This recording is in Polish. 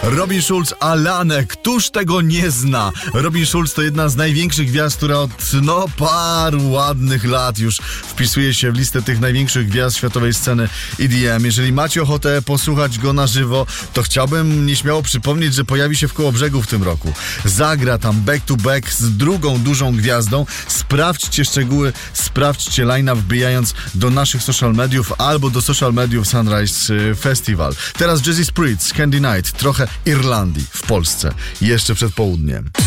Robin Schulz, Alane. Któż tego nie zna? Robin Schulz to jedna z największych gwiazd, która od paru ładnych lat już wpisuje się w listę tych największych gwiazd światowej sceny EDM. Jeżeli macie ochotę posłuchać go na żywo, to chciałbym nieśmiało przypomnieć, że pojawi się w Kołobrzegu w tym roku. Zagra tam back to back z drugą dużą gwiazdą. Sprawdźcie szczegóły, sprawdźcie line-up, wbijając do naszych social mediów albo do social mediów Sunrise Festival. Teraz Jazzy Spritz, Candy Night, trochę Irlandii w Polsce, jeszcze przed południem.